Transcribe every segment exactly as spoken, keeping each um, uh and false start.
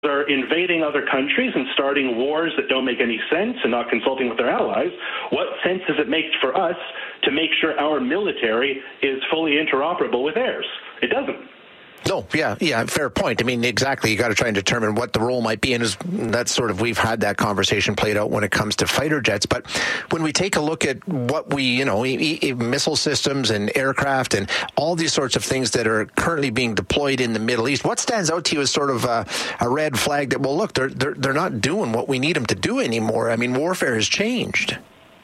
are invading other countries and starting wars that don't make any sense and not consulting with their allies, what sense does it make for us to make sure our military is fully interoperable with theirs? It doesn't. No, yeah, yeah, fair point. I mean, exactly. You got to try and determine what the role might be, and is, that's sort of, we've had that conversation played out when it comes to fighter jets. But when we take a look at what we, you know, e- e- missile systems and aircraft and all these sorts of things that are currently being deployed in the Middle East, what stands out to you as sort of a, a red flag that, well, look, they're they're they're not doing what we need them to do anymore? I mean, warfare has changed.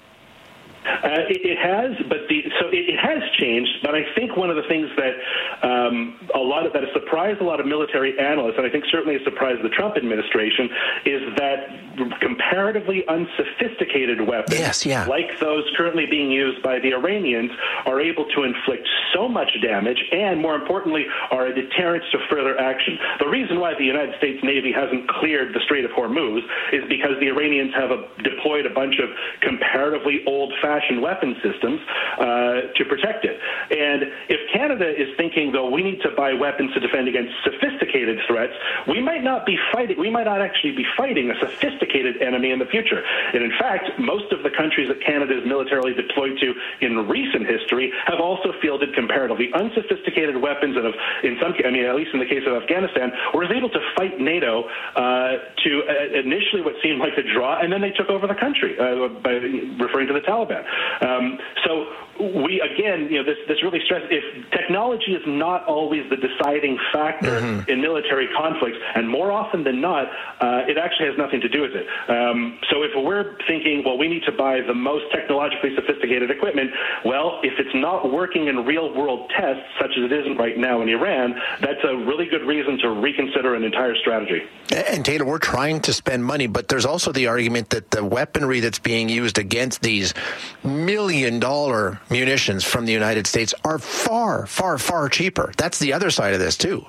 Uh, it, it has, but the so it, it has changed. But I think one of the things that um, a lot of that has surprised a lot of military analysts, and I think certainly has surprised the Trump administration, is that comparatively unsophisticated weapons, yes, yeah. like those currently being used by the Iranians, are able to inflict so much damage, and more importantly, are a deterrent to further action. The reason why the United States Navy hasn't cleared the Strait of Hormuz is because the Iranians have a, deployed a bunch of comparatively old-fashioned weapon systems uh, to protect it. And if Canada is thinking, though, we need to buy weapons to defend against sophisticated threats, we might not be fighting, we might not actually be fighting a sophisticated enemy in the future. And in fact, most of the countries that Canada is militarily deployed to in recent history have also fielded comparatively unsophisticated weapons, and have, in some, I mean, at least in the case of Afghanistan, was able to fight NATO uh, to uh, initially what seemed like a draw, and then they took over the country uh, by referring to the Taliban. Um, so we, again, you know, this, this really stresses, if technology is not always the deciding factor mm-hmm. in military conflicts, and more often than not, uh, it actually has nothing to do with it. Um, so if we're thinking, well, we need to buy the most technologically sophisticated equipment, well, if it's not working in real-world tests, such as it isn't right now in Iran, that's a really good reason to reconsider an entire strategy. And Taylor, we're trying to spend money, but there's also the argument that the weaponry that's being used against these million-dollar munitions from the United States are far, far, far cheaper. That's the other side of this, too.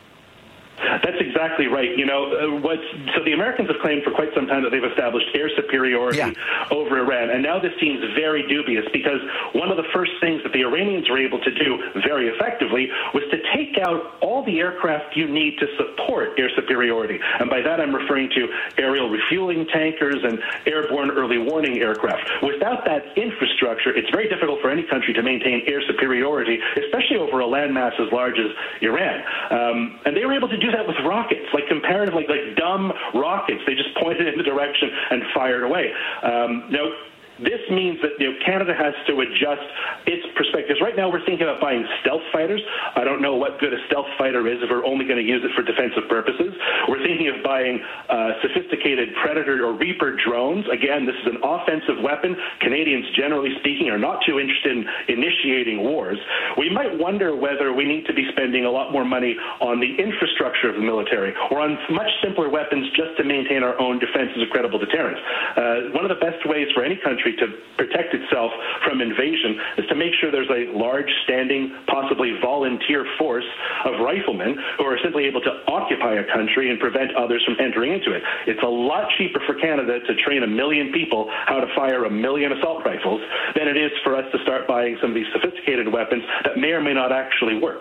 That's exactly right. You know, uh, what's, so the Americans have claimed for quite some time that they've established air superiority yeah. over Iran, and now this seems very dubious, because one of the first things that the Iranians were able to do very effectively was to take out all the aircraft you need to support air superiority. And by that I'm referring to aerial refueling tankers and airborne early warning aircraft. Without that infrastructure, it's very difficult for any country to maintain air superiority, especially over a landmass as large as Iran. Um, and they were able to do that with rockets, like comparatively, like, like dumb rockets. They just pointed in the direction and fired away. Um, now, this means that, you know, Canada has to adjust its perspectives. Right now, we're thinking about buying stealth fighters. I don't know what good a stealth fighter is if we're only going to use it for defensive purposes. We're thinking of buying uh, sophisticated Predator or Reaper drones. Again, this is an offensive weapon. Canadians, generally speaking, are not too interested in initiating wars. We might wonder whether we need to be spending a lot more money on the infrastructure of the military, or on much simpler weapons just to maintain our own defense as a credible deterrent. Uh, one of the best ways for any country to protect itself from invasion is to make sure there's a large, standing, possibly volunteer force of riflemen who are simply able to occupy a country and prevent others from entering into it. It's a lot cheaper for Canada to train a million people how to fire a million assault rifles than it is for us to start buying some of these sophisticated weapons that may or may not actually work.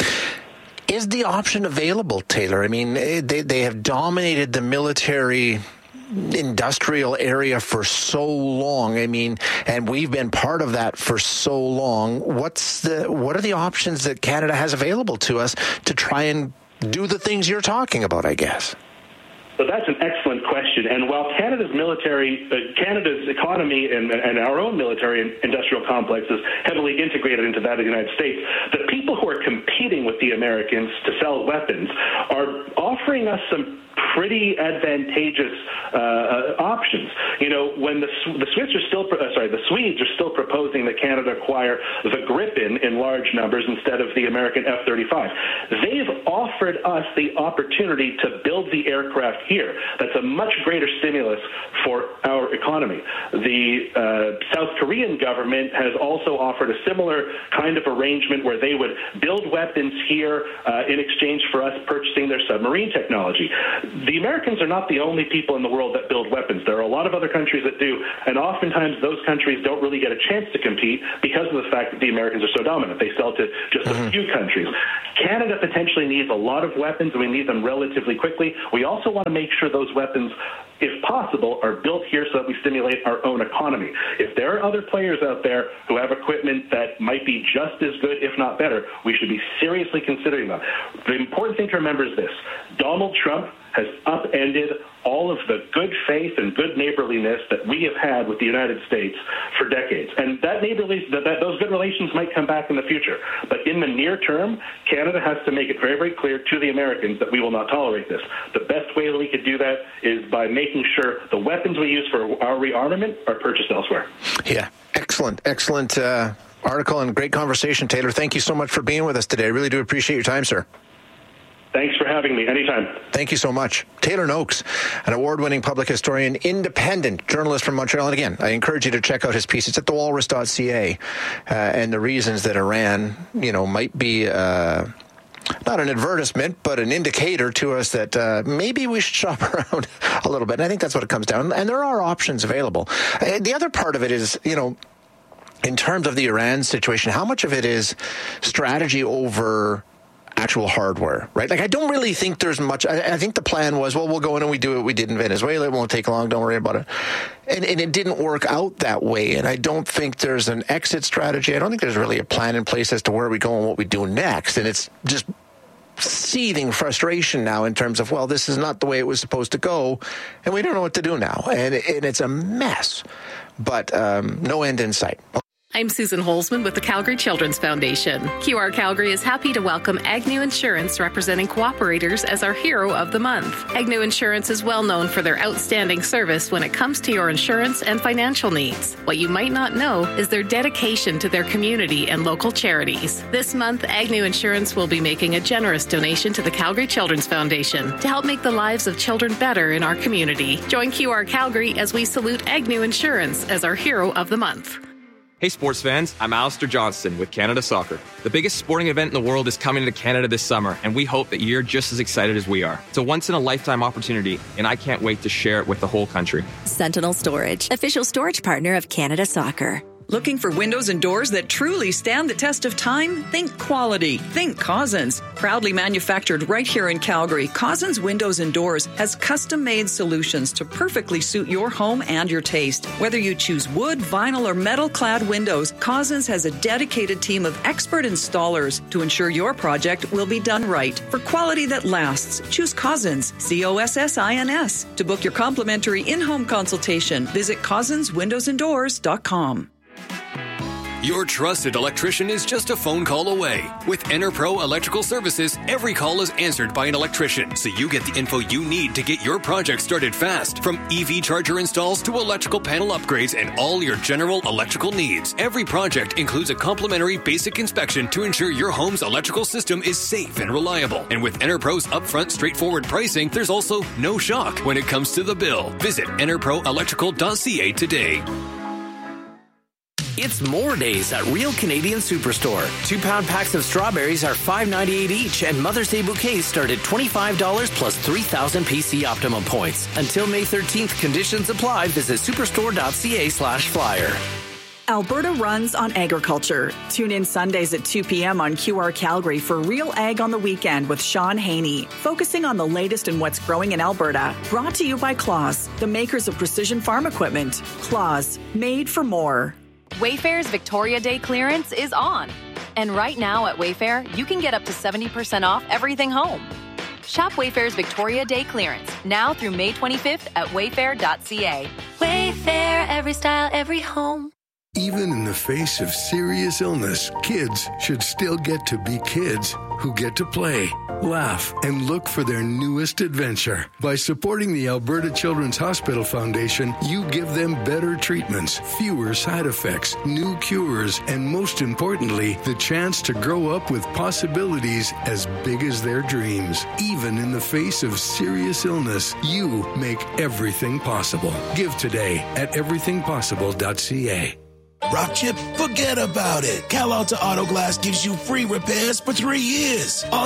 Is the option available, Taylor? I mean, they, they have dominated the military industrial area for so long. I mean, and we've been part of that for so long. What's the what are the options that Canada has available to us to try and do the things you're talking about, I guess? So that's an excellent question. And while Canada's military, uh, Canada's economy and, and our own military and industrial complex is heavily integrated into that of the United States, the people who are competing with the Americans to sell weapons are offering us some pretty advantageous uh, options. You know, when the the Swiss are still uh, sorry, the Swedes are still proposing that Canada acquire the Gripen in large numbers instead of the American F thirty-five. They've offered us the opportunity to build the aircraft here. That's a much greater stimulus for our economy. The uh, South Korean government has also offered a similar kind of arrangement where they would build weapons here uh, in exchange for us purchasing their submarine technology. the Americans are not the only people in the world that build weapons. There are a lot of other countries that do, and oftentimes those countries don't really get a chance to compete because of the fact that the Americans are so dominant. They sell to just mm-hmm. a few countries. Canada potentially needs a lot of weapons, and we need them relatively quickly. We also want to make sure those weapons, if possible, are built here so that we stimulate our own economy. If there are other players out there who have equipment that might be just as good, if not better, we should be seriously considering them. The important thing to remember is this. Donald Trump has upended all of the good faith and good neighborliness that we have had with the United States for decades. And that neighborly, that, that those good relations might come back in the future. But in the near term, Canada has to make it very, very clear to the Americans that we will not tolerate this. The best way that we could do that is by making sure the weapons we use for our rearmament are purchased elsewhere. Yeah, excellent, excellent uh, article and great conversation, Taylor. Thank you so much for being with us today. I really do appreciate your time, sir. Thanks for having me. Anytime. Thank you so much. Taylor Noakes, an award-winning public historian, independent journalist from Montreal. And again, I encourage you to check out his piece. It's at the walrus dot c a. Uh, and the reasons that Iran, you know, might be uh, not an advertisement, but an indicator to us that uh, maybe we should shop around a little bit. And I think that's what it comes down. And there are options available. Uh, the other part of it is, you know, in terms of the Iran situation, how much of it is strategy over actual hardware, right? Like, I don't really think there's much. I, I think the plan was, well, we'll go in and we do what we did in Venezuela. It won't take long. Don't worry about it. And, and it didn't work out that way. And I don't think there's an exit strategy. I don't think there's really a plan in place as to where we go and what we do next. And it's just seething frustration now in terms of, well, this is not the way it was supposed to go, and we don't know what to do now. And, and it's a mess, but um, no end in sight. I'm Susan Holzman with the Calgary Children's Foundation. Q R Calgary is happy to welcome Agnew Insurance, representing cooperators, as our Hero of the Month. Agnew Insurance is well known for their outstanding service when it comes to your insurance and financial needs. What you might not know is their dedication to their community and local charities. This month, Agnew Insurance will be making a generous donation to the Calgary Children's Foundation to help make the lives of children better in our community. Join Q R Calgary as we salute Agnew Insurance as our Hero of the Month. Hey sports fans, I'm Alistair Johnston with Canada Soccer. The biggest sporting event in the world is coming to Canada this summer, and we hope that you're just as excited as we are. It's a once-in-a-lifetime opportunity, and I can't wait to share it with the whole country. Sentinel Storage, official storage partner of Canada Soccer. Looking for windows and doors that truly stand the test of time? Think quality. Think Cousins. Proudly manufactured right here in Calgary, Cousins Windows and Doors has custom-made solutions to perfectly suit your home and your taste. Whether you choose wood, vinyl, or metal-clad windows, Cousins has a dedicated team of expert installers to ensure your project will be done right. For quality that lasts, choose Cousins, C O S S I N S. To book your complimentary in-home consultation, visit cousins windows and doors dot com. Your trusted electrician is just a phone call away. With EnerPro Electrical Services, every call is answered by an electrician, so you get the info you need to get your project started fast. From E V charger installs to electrical panel upgrades and all your general electrical needs. Every project includes a complimentary basic inspection to ensure your home's electrical system is safe and reliable. And with EnerPro's upfront, straightforward pricing, there's also no shock when it comes to the bill. Visit ener pro electrical dot c a today. It's more days at Real Canadian Superstore. Two-pound packs of strawberries are five ninety-eight each, and Mother's Day bouquets start at twenty-five dollars plus three thousand P C Optimum points. Until May thirteenth, conditions apply. Visit superstore dot c a slash flyer. Alberta runs on agriculture. Tune in Sundays at two p.m. on Q R Calgary for Real Ag on the Weekend with Sean Haney, focusing on the latest in what's growing in Alberta. Brought to you by Claas, the makers of precision farm equipment. Claas, made for more. Wayfair's Victoria Day clearance is on. And right now at Wayfair, you can get up to seventy percent off everything home. Shop Wayfair's Victoria Day clearance now through May twenty-fifth at wayfair dot c a. Wayfair, every style, every home. Even in the face of serious illness, kids should still get to be kids who get to play, laugh, and look for their newest adventure. By supporting the Alberta Children's Hospital Foundation, you give them better treatments, fewer side effects, new cures, and most importantly, the chance to grow up with possibilities as big as their dreams. Even in the face of serious illness, you make everything possible. Give today at everything possible dot c a. Rock Chip, forget about it. Cal Alta Auto Glass gives you free repairs for three years. All